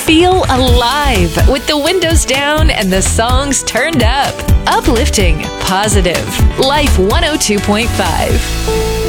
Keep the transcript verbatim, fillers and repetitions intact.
Feel alive with the windows down and the songs turned up. Uplifting, positive. Life one oh two point five.